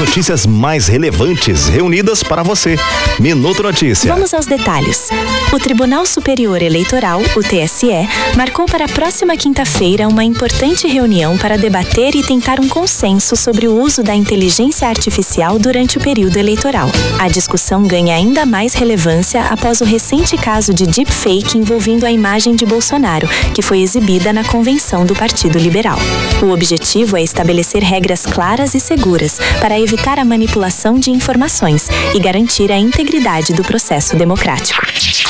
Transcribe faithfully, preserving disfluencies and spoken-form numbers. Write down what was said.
notícias mais relevantes reunidas para você. Minuto Notícia. Vamos aos detalhes. O Tribunal Superior Eleitoral, o T S E, marcou para a próxima quinta-feira uma importante reunião para debater e tentar um consenso sobre o uso da inteligência artificial durante o período eleitoral. A discussão ganha ainda mais relevância após o recente caso de deepfake envolvendo a imagem de Bolsonaro, que foi exibida na convenção do Partido Liberal. O objetivo é estabelecer regras claras e seguras para evitar a manipulação de informações e garantir a integridade do processo democrático.